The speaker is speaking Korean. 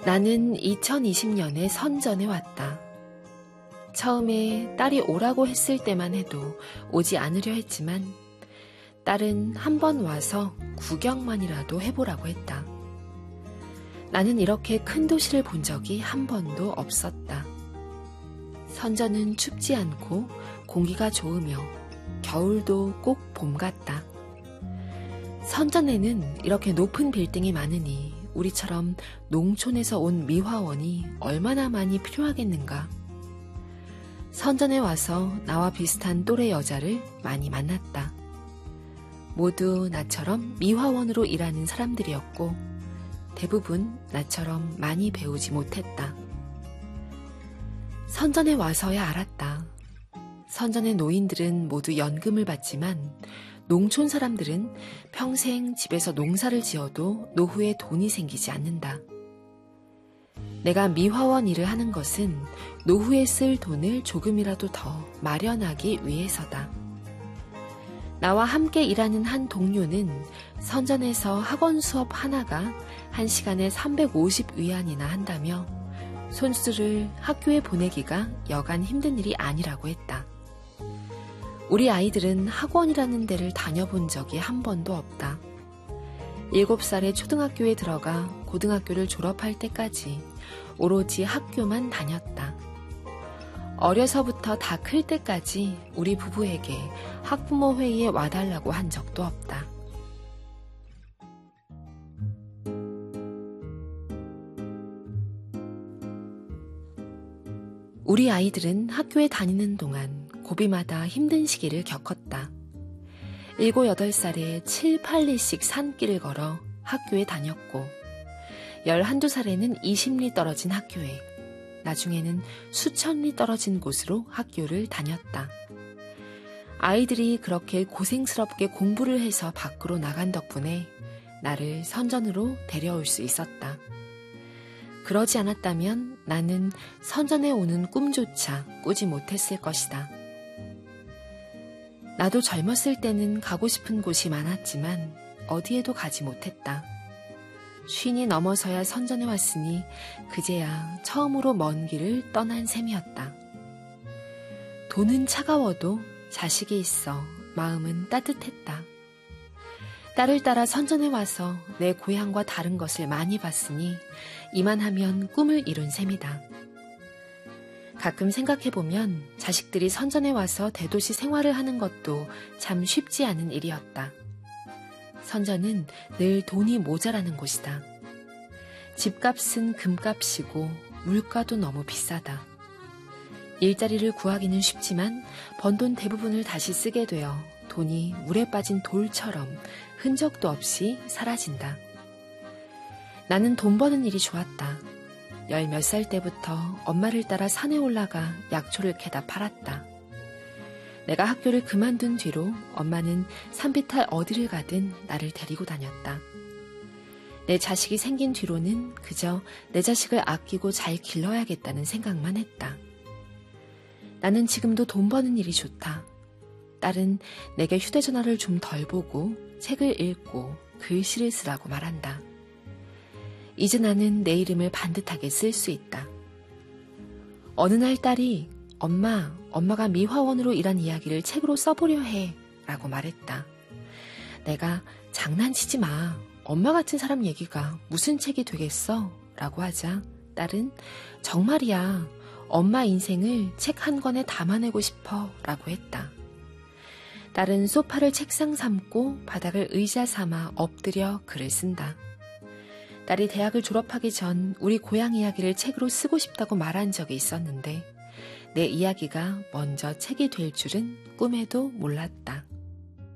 나는 2020년에 선전에 왔다. 처음에 딸이 오라고 했을 때만 해도 오지 않으려 했지만 딸은 한 번 와서 구경만이라도 해보라고 했다. 나는 이렇게 큰 도시를 본 적이 한 번도 없었다. 선전은 춥지 않고 공기가 좋으며 겨울도 꼭 봄 같다. 선전에는 이렇게 높은 빌딩이 많으니 우리처럼 농촌에서 온 미화원이 얼마나 많이 필요하겠는가. 선전에 와서 나와 비슷한 또래 여자를 많이 만났다. 모두 나처럼 미화원으로 일하는 사람들이었고 대부분 나처럼 많이 배우지 못했다. 선전에 와서야 알았다. 선전의 노인들은 모두 연금을 받지만 농촌 사람들은 평생 집에서 농사를 지어도 노후에 돈이 생기지 않는다. 내가 미화원 일을 하는 것은 노후에 쓸 돈을 조금이라도 더 마련하기 위해서다. 나와 함께 일하는 한 동료는 선전에서 학원 수업 하나가 1시간에 350위안이나 한다며 손수를 학교에 보내기가 여간 힘든 일이 아니라고 했다. 우리 아이들은 학원이라는 데를 다녀본 적이 한 번도 없다. 7살에 초등학교에 들어가 고등학교를 졸업할 때까지 오로지 학교만 다녔다. 어려서부터 다 클 때까지 우리 부부에게 학부모 회의에 와달라고 한 적도 없다. 우리 아이들은 학교에 다니는 동안 고비마다 힘든 시기를 겪었다. 7, 8살에 7, 8리씩 산길을 걸어 학교에 다녔고 11, 2살에는 20리 떨어진 학교에 나중에는 수천 리 떨어진 곳으로 학교를 다녔다. 아이들이 그렇게 고생스럽게 공부를 해서 밖으로 나간 덕분에 나를 선전으로 데려올 수 있었다. 그러지 않았다면 나는 선전에 오는 꿈조차 꾸지 못했을 것이다. 나도 젊었을 때는 가고 싶은 곳이 많았지만 어디에도 가지 못했다. 50이 넘어서야 선전에 왔으니 그제야 처음으로 먼 길을 떠난 셈이었다. 돈은 차가워도 자식이 있어 마음은 따뜻했다. 딸을 따라 선전에 와서 내 고향과 다른 것을 많이 봤으니 이만하면 꿈을 이룬 셈이다. 가끔 생각해보면 자식들이 선전에 와서 대도시 생활을 하는 것도 참 쉽지 않은 일이었다. 선전은 늘 돈이 모자라는 곳이다. 집값은 금값이고 물가도 너무 비싸다. 일자리를 구하기는 쉽지만 번 돈 대부분을 다시 쓰게 되어 돈이 물에 빠진 돌처럼 흔적도 없이 사라진다. 나는 돈 버는 일이 좋았다. 10몇 살 때부터 엄마를 따라 산에 올라가 약초를 캐다 팔았다. 내가 학교를 그만둔 뒤로 엄마는 산비탈 어디를 가든 나를 데리고 다녔다. 내 자식이 생긴 뒤로는 그저 내 자식을 아끼고 잘 길러야겠다는 생각만 했다. 나는 지금도 돈 버는 일이 좋다. 딸은 내게 휴대전화를 좀 덜 보고 책을 읽고 글씨를 쓰라고 말한다. 이제 나는 내 이름을 반듯하게 쓸 수 있다. 어느 날 딸이 엄마가 미화원으로 일한 이야기를 책으로 써보려 해 라고 말했다. 내가 장난치지 마. 엄마 같은 사람 얘기가 무슨 책이 되겠어? 라고 하자 딸은 정말이야. 엄마 인생을 책 한 권에 담아내고 싶어 라고 했다. 딸은 소파를 책상 삼고 바닥을 의자 삼아 엎드려 글을 쓴다. 딸이 대학을 졸업하기 전 우리 고향 이야기를 책으로 쓰고 싶다고 말한 적이 있었는데 내 이야기가 먼저 책이 될 줄은 꿈에도 몰랐다.